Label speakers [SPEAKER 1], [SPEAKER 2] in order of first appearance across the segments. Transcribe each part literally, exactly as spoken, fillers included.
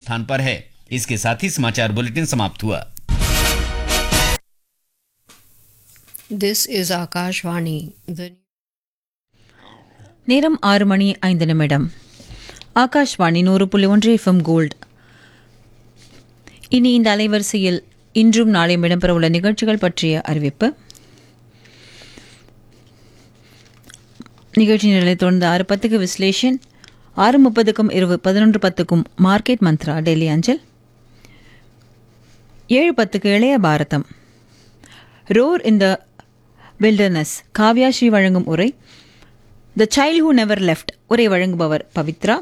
[SPEAKER 1] स्थान पर है। इसके साथ ही समाचार बुलेटिन समाप्त हुआ।
[SPEAKER 2] This is Akashvani. The
[SPEAKER 3] நேரம் ஆறு மணி ஐந்து நிமிடம். ஆகாஷ்வாணி நூறு புள்ளி ஒன்று எஃப்எம் கோல்ட். இனி இந்த அலைவரிசையில் இன்றும் நாளையும் இடம்பெறவுள்ள நிகழ்ச்சிகள் பற்றிய அறிவிப்பு. நிகழ்ச்சி நிலை தொடர்ந்து ஆறு பத்துக்கு விஸ்லேஷன், ஆறு முப்பதுக்கும் இரவு பதினொன்று பத்துக்கும் மார்க்கெட் மந்த்ரா டெல்லி அஞ்சல், ஏழு பத்துக்கு இளைய பாரதம் ரோர் இன் த வில்டர்னஸ் காவ்யா ஸ்ரீ வழங்கும் உரை, the child who never left உரை வழங்குபவர் பவித்ரா.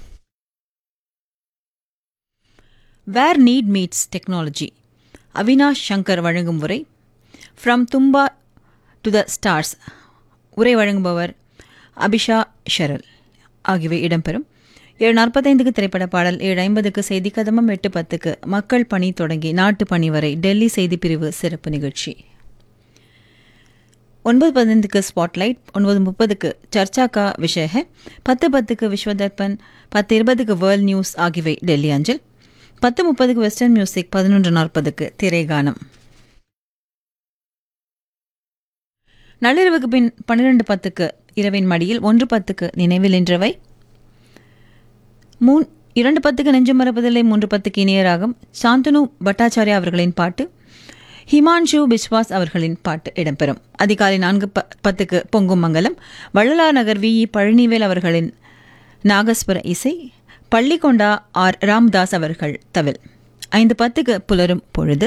[SPEAKER 3] வேர் NEET meets technology Avinash Shankar வழங்கும் உரை, from Thumba to the stars உரை வழங்குபவர் அபிஷா ஷரல் ஆகியவை இடம்பெறும். ஏழு நாற்பத்தைந்துக்கு திரைப்பட பாடல், ஏழு ஐம்பதுக்கு செய்தி கதமம், எட்டு பத்துக்கு மக்கள் பணி தொடங்கி நாட்டு பணி வரை டெல்லி செய்திப்பிரிவு சிறப்பு நிகழ்ச்சி, ஒன்பது பதினைந்துக்கு ஸ்பாட்லைட், ஒன்பது முப்பதுக்கு சர்ச்சா கா விஷய ஹை, பத்து பத்துக்கு விஸ்வதர்பன், பத்து இருபதுக்கு வேர்ல்ட் நியூஸ் ஆகியவை டெல்லி அஞ்சல், பத்து முப்பதுக்கு வெஸ்டர்ன் மியூசிக், பதினொன்று நாற்பதுக்கு திரைகானம். நள்ளிரவுக்கு பின் பன்னிரண்டு பத்துக்கு இரவின் மடியில், ஒன்று பத்துக்கு நினைவில் நின்றவை, மூன் இரண்டு பத்துக்கு நெஞ்சு மறப்பதில்லை, மூன்று பத்துக்கு இனியராகம் சாந்தனு பட்டாச்சாரியா அவர்களின் பாட்டு, ஹிமான்ஷு பிஸ்வாஸ் அவர்களின் பாட்டு இடம்பெறும். அதிகாலை நான்கு பத்துக்கு பொங்கும் மங்கலம், வள்ளலார் நகர் வி இ பழனிவேல் அவர்களின் நாகஸ்வர இசை, பள்ளிக்கொண்டா ஆர் ராம்தாஸ் அவர்கள் தவில். ஐந்து பத்துக்கு புலரும் பொழுது,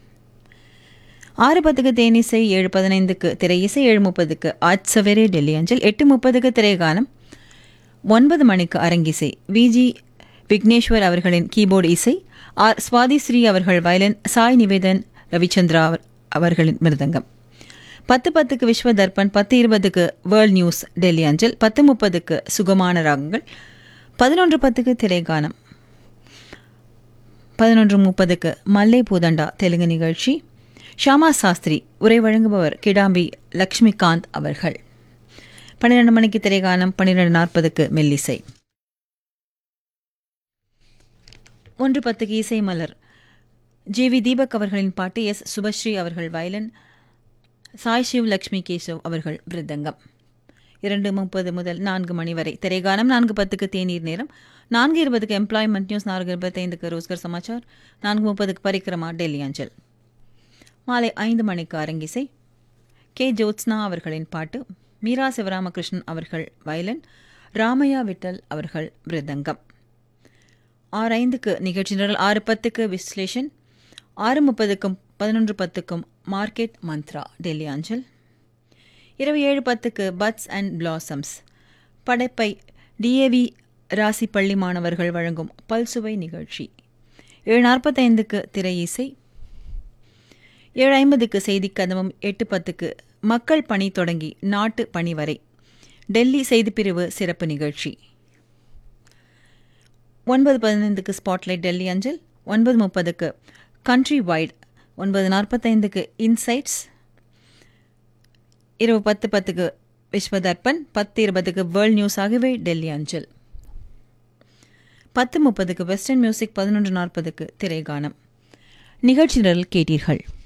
[SPEAKER 3] ஆறு பத்துக்கு தேனிசை, ஏழு பதினைந்துக்கு திரை இசை, ஏழு முப்பதுக்கு ஆஜ் சவேரே டெல்லி அஞ்சல், எட்டு முப்பதுக்கு திரைகானம், ஒன்பது மணிக்கு அரங்கிசை, விஜி விக்னேஸ்வர் அவர்களின் கீபோர்டு இசை, ஆர் சுவாதிஸ்ரீ அவர்கள் வயலின், சாய் நிவேதன் ரவிச்சந்திரா அவர்களின் மிருதங்கம். பத்து பத்துக்கு விஸ்வ தர்பன், பத்து இருபதுக்கு வேர்ல்ட் நியூஸ் டெல்லி அஞ்சல், பத்து முப்பதுக்கு சுகமான ராகங்கள், பதினொன்று பத்துக்கு திரைகானம், பதினொன்று முப்பதுக்கு மல்லை பூதண்டா தெலுங்கு நிகழ்ச்சி, ஷாமா சாஸ்திரி உரை வழங்குபவர் கிடாம்பி லக்ஷ்மிகாந்த் அவர்கள். பன்னிரண்டு மணிக்கு திரைகானம், பன்னிரண்டு நாற்பதுக்கு மெல்லிசை, ஒன்று பத்துக்கு இசை மலர், ஜே வி தீபக் அவர்களின் பாட்டு, எஸ் சுபஸ்ரீ அவர்கள் வயலின், சாய் சிவ் லக்ஷ்மி கேசவ் அவர்கள் மிருதங்கம். இரண்டு முப்பது முதல் நான்கு மணி வரை திரைகானம், நான்கு பத்துக்கு தேநீர் நேரம், நான்கு இருபதுக்கு எம்ப்ளாய்மெண்ட் நியூஸ், நான்கு இருபத்தைந்துக்கு ரோஸ்கர் சமாச்சார், நான்கு முப்பதுக்கு பரிக்கிரமா டெல்லி அஞ்சல். மாலை ஐந்து மணிக்கு அரங்கிசை, கே ஜோத்ஸ்னா அவர்களின் பாட்டு, மீரா சிவராமகிருஷ்ணன் அவர்கள் வயலின், ராமையா விட்டல் அவர்கள் மிருதங்கம். ஆறு ஐந்துக்கு நிகழ்ச்சி நிரல், ஆறு பத்துக்கு விஸ்லேஷன், ஆறு முப்பதுக்கும் பதினொன்று பத்துக்கும் மார்க்கெட் மந்த்ரா டெல்லி அஞ்சல். இரவு ஏழு பத்துக்கு பட்ஸ் அண்ட் பிளாசம்ஸ் படைப்பை டிஏவி ராசி பள்ளி மாணவர்கள் வழங்கும் பல்சுவை நிகழ்ச்சி. ஏழு நாற்பத்தைந்துக்கு திரை இசை, ஏழு ஐம்பதுக்கு செய்தி கதமம், எட்டு பத்துக்கு மக்கள் பணி தொடங்கி நாட்டு பணி வரை டெல்லி செய்திப்பிரிவு சிறப்பு நிகழ்ச்சி, ஒன்பது பதினைந்துக்கு ஸ்பாட்லைட் டெல்லி அஞ்சல், ஒன்பது முப்பதுக்கு கண்ட்ரி வைட், ஒன்பது நாற்பத்தைந்துக்கு இன்சைட்ஸ், இரவு பத்து பத்துக்கு விஸ்வதர்பன், பத்து இருபதுக்கு வேர்ல்ட் நியூஸ் ஆகியவை டெல்லி அஞ்சல், பத்து முப்பதுக்கு வெஸ்டர்ன் மியூசிக், பதினொன்று நாற்பதுக்கு திரைகானம். நிகழ்ச்சி நிரல் கேட்டீர்கள்.